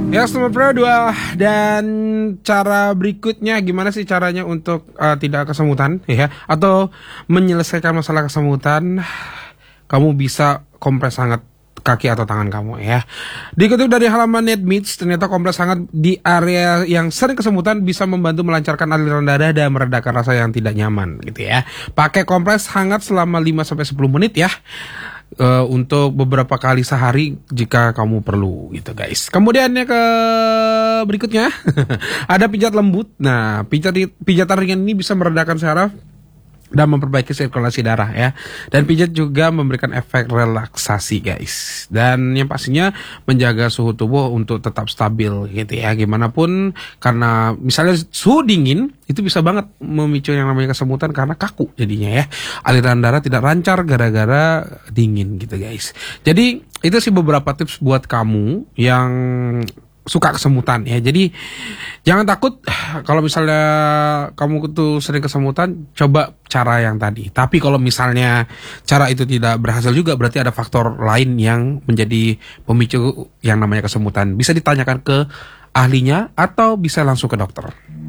Ya, nomor dua. Dan cara berikutnya gimana sih caranya untuk tidak kesemutan ya, atau menyelesaikan masalah kesemutan? Kamu bisa kompres hangat kaki atau tangan kamu ya. Dikutip dari halaman NetMeds, ternyata kompres hangat di area yang sering kesemutan bisa membantu melancarkan aliran darah dan meredakan rasa yang tidak nyaman gitu ya. Pakai kompres hangat selama 5-10 menit ya. Untuk beberapa kali sehari jika kamu perlu gitu guys. Kemudiannya ke berikutnya ada pijat lembut. Nah, pijatan ringan ini bisa meredakan syaraf dan memperbaiki sirkulasi darah ya. Dan pijat juga memberikan efek relaksasi guys. Dan yang pastinya menjaga suhu tubuh untuk tetap stabil gitu ya. Gimana pun, karena misalnya suhu dingin itu bisa banget memicu yang namanya kesemutan karena kaku jadinya ya. Aliran darah tidak lancar gara-gara dingin gitu guys. Jadi itu sih beberapa tips buat kamu yang suka kesemutan ya. Jadi jangan takut kalau misalnya kamu tuh sering kesemutan, coba cara yang tadi. Tapi kalau misalnya cara itu tidak berhasil juga, berarti ada faktor lain yang menjadi pemicu yang namanya kesemutan. Bisa ditanyakan ke ahlinya atau bisa langsung ke dokter.